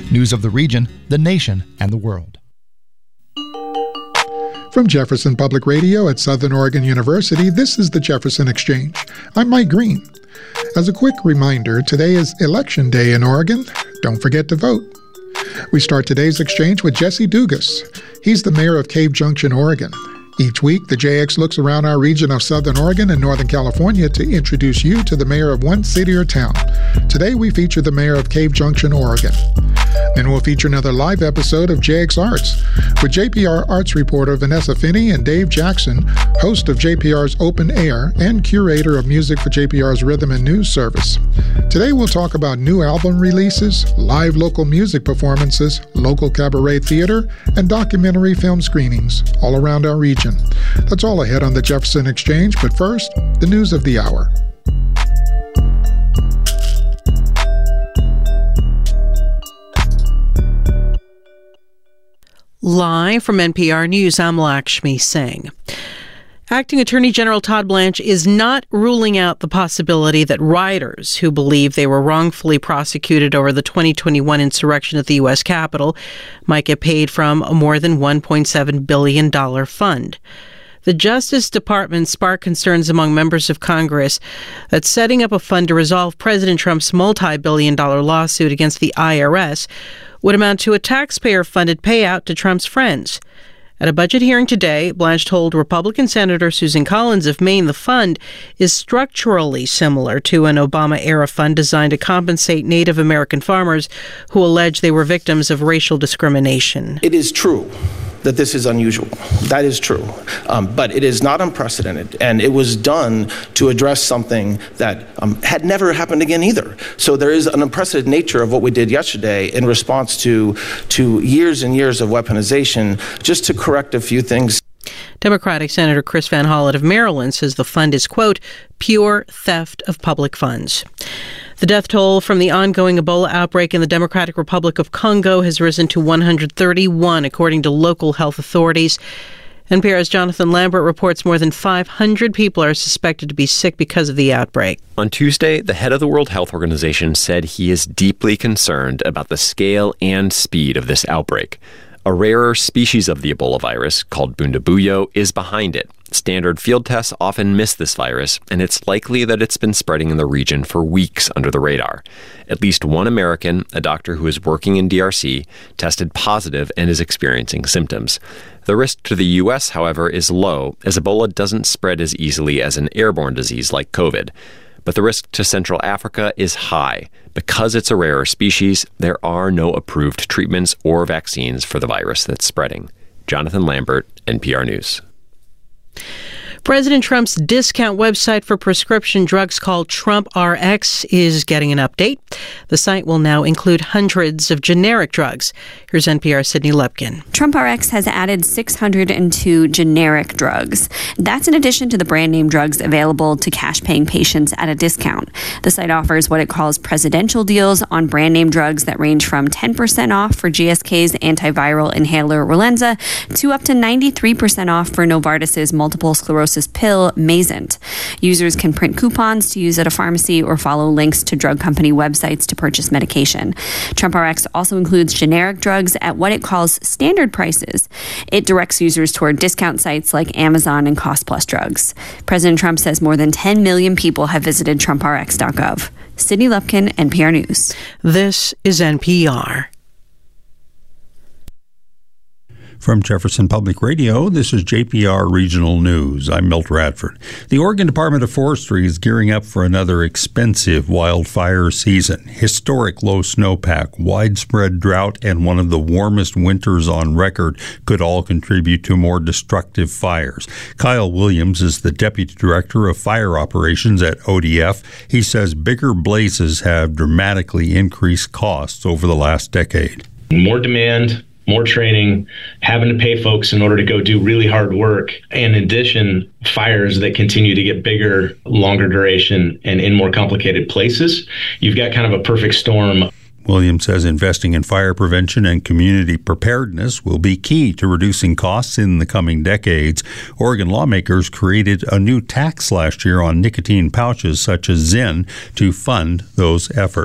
News of the region, the nation, and the world. From Jefferson Public Radio at Southern Oregon University, this is the Jefferson Exchange. I'm Mike Green. As a quick reminder, today is Election Day in Oregon. Don't forget to vote. We start today's exchange with Jesse Dugas. He's the mayor of Cave Junction, Oregon. Each week, the JX looks around our region of Southern Oregon and Northern California to introduce you to the mayor of one city or town. Today, we feature the mayor of Cave Junction, Oregon. Then we'll feature another live episode of JX Arts with JPR Arts reporter Vanessa Finney and Dave Jackson, host of JPR's Open Air and curator of music for JPR's Rhythm and News service. Today, we'll talk about new album releases, live local music performances, local cabaret theater, and documentary film screenings all around our region. That's all ahead on the Jefferson Exchange, but first, the news of the hour. Live from NPR News, I'm Lakshmi Singh. Acting Attorney General Todd Blanche is not ruling out the possibility that rioters who believe they were wrongfully prosecuted over the 2021 insurrection at the U.S. Capitol might get paid from a more than $1.7 billion fund. The Justice Department sparked concerns among members of Congress that setting up a fund to resolve President Trump's multi-billion-dollar lawsuit against the IRS would amount to a taxpayer-funded payout to Trump's friends. At a budget hearing today, Blanche told Republican Senator Susan Collins of Maine the fund is structurally similar to an Obama-era fund designed to compensate Native American farmers who allege they were victims of racial discrimination. It is true that this is unusual. That is true. But it is not unprecedented, and it was done to address something that had never happened again either. So there is an unprecedented nature of what we did yesterday in response to years and years of weaponization, just to correct a few things. Democratic Senator Chris Van Hollen of Maryland says the fund is, quote, pure theft of public funds. The death toll from the ongoing Ebola outbreak in the Democratic Republic of Congo has risen to 131, according to local health authorities. NPR's Jonathan Lambert reports more than 500 people are suspected to be sick because of the outbreak. On Tuesday, the head of the World Health Organization said he is deeply concerned about the scale and speed of this outbreak. A rarer species of the Ebola virus, called Bundibugyo, is behind it. Standard field tests often miss this virus, and it's likely that it's been spreading in the region for weeks under the radar. At least one American, a doctor who is working in DRC, tested positive and is experiencing symptoms. The risk to the U.S., however, is low, as Ebola doesn't spread as easily as an airborne disease like COVID. But the risk to Central Africa is high. Because it's a rarer species, there are no approved treatments or vaccines for the virus that's spreading. Jonathan Lambert, NPR News. President Trump's discount website for prescription drugs called TrumpRx is getting an update. The site will now include hundreds of generic drugs. Here's NPR's Sydney Lepkin. TrumpRx has added 602 generic drugs. That's in addition to the brand name drugs available to cash-paying patients at a discount. The site offers what it calls presidential deals on brand name drugs that range from 10% off for GSK's antiviral inhaler Relenza to up to 93% off for Novartis's multiple sclerosis pill Mayzent. Users can print coupons to use at a pharmacy or follow links to drug company websites to purchase medication. TrumpRx also includes generic drugs at what it calls standard prices. It directs users toward discount sites like Amazon and Cost Plus Drugs. President Trump says more than 10 million people have visited TrumpRx.gov. Sydney Lepkin, NPR News. This is NPR. From Jefferson Public Radio, this is JPR Regional News. I'm Milt Radford. The Oregon Department of Forestry is gearing up for another expensive wildfire season. Historic low snowpack, widespread drought, and one of the warmest winters on record could all contribute to more destructive fires. Kyle Williams is the Deputy Director of Fire Operations at ODF. He says bigger blazes have dramatically increased costs over the last decade. More demand, more training, having to pay folks in order to go do really hard work. And in addition, fires that continue to get bigger, longer duration, and in more complicated places. You've got kind of a perfect storm. Williams says investing in fire prevention and community preparedness will be key to reducing costs in the coming decades. Oregon lawmakers created a new tax last year on nicotine pouches such as Zyn to fund those efforts.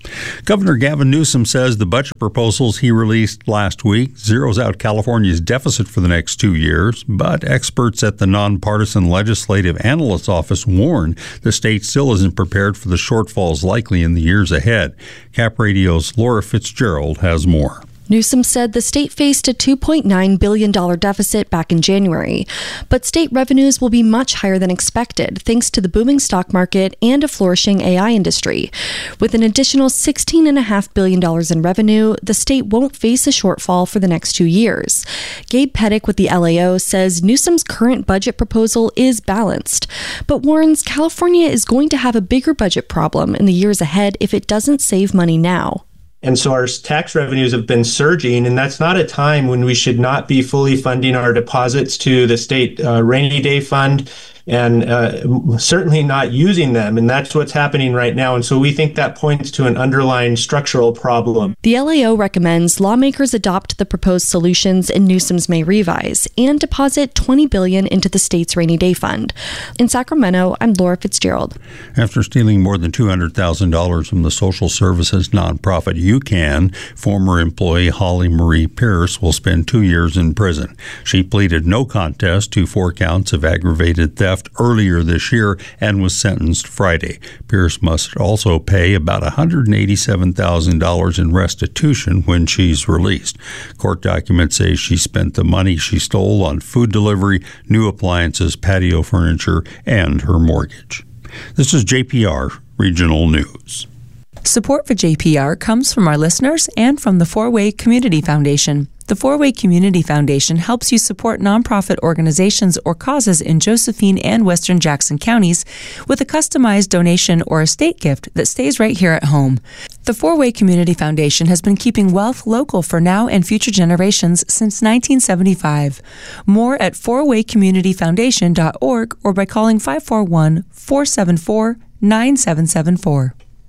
Governor Gavin Newsom says the budget proposals he released last week zeroes out California's deficit for the next 2 years, but experts at the Nonpartisan Legislative Analyst's Office warn the state still isn't prepared for the shortfalls likely in the years ahead. Cap Radio's Laura Fitzgerald has more. Newsom said the state faced a $2.9 billion deficit back in January, but state revenues will be much higher than expected thanks to the booming stock market and a flourishing AI industry. With an additional $16.5 billion in revenue, the state won't face a shortfall for the next 2 years. Gabe Pettick with the LAO says Newsom's current budget proposal is balanced, but warns California is going to have a bigger budget problem in the years ahead if it doesn't save money now. And so our tax revenues have been surging, and that's not a time when we should not be fully funding our deposits to the state rainy day fund and certainly not using them. And that's what's happening right now. And so we think that points to an underlying structural problem. The LAO recommends lawmakers adopt the proposed solutions in Newsom's May revise and deposit $20 billion into the state's rainy day fund. In Sacramento, I'm Laura Fitzgerald. After stealing more than $200,000 from the social services nonprofit UCAN, former employee Holly Marie Pierce will spend 2 years in prison. She pleaded no contest to 4 counts of aggravated theft earlier this year and was sentenced Friday. Pierce must also pay about $187,000 in restitution when she's released. Court documents say she spent the money she stole on food delivery, new appliances, patio furniture, and her mortgage. This is JPR Regional News. Support for JPR comes from our listeners and from the Four-Way Community Foundation. The Four-Way Community Foundation helps you support nonprofit organizations or causes in Josephine and Western Jackson counties with a customized donation or estate gift that stays right here at home. The Four-Way Community Foundation has been keeping wealth local for now and future generations since 1975. More at fourwaycommunityfoundation.org or by calling 541-474-9774.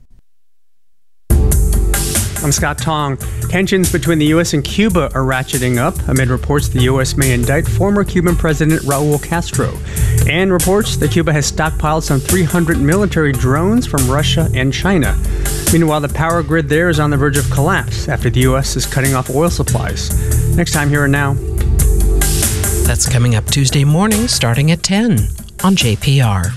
I'm Scott Tong. Tensions between the U.S. and Cuba are ratcheting up amid reports the U.S. may indict former Cuban President Raul Castro, and reports that Cuba has stockpiled some 300 military drones from Russia and China. Meanwhile, the power grid there is on the verge of collapse after the U.S. is cutting off oil supplies. Next time, Here and Now. That's coming up Tuesday morning starting at 10 on JPR.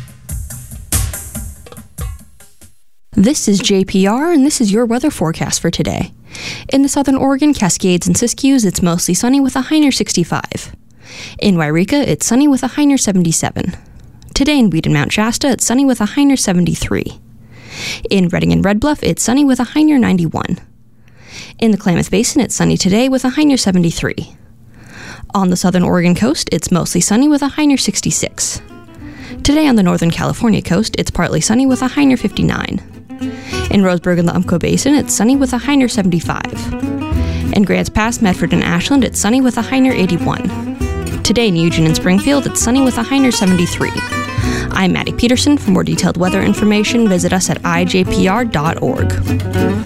This is JPR, and this is your weather forecast for today. In the southern Oregon, Cascades, and Siskiyous, it's mostly sunny with a high near 65. In Wairika, it's sunny with a high near 77. Today in Weed and Mount Shasta, it's sunny with a high near 73. In Redding and Red Bluff, it's sunny with a high near 91. In the Klamath Basin, it's sunny today with a high near 73. On the southern Oregon coast, it's mostly sunny with a high near 66. Today on the northern California coast, it's partly sunny with a high near 59. In Roseburg and the Umpqua Basin, it's sunny with a high near 75. In Grants Pass, Medford, and Ashland, it's sunny with a high near 81. Today in Eugene and Springfield, it's sunny with a high near 73. I'm Maddie Peterson. For more detailed weather information, visit us at ijpr.org.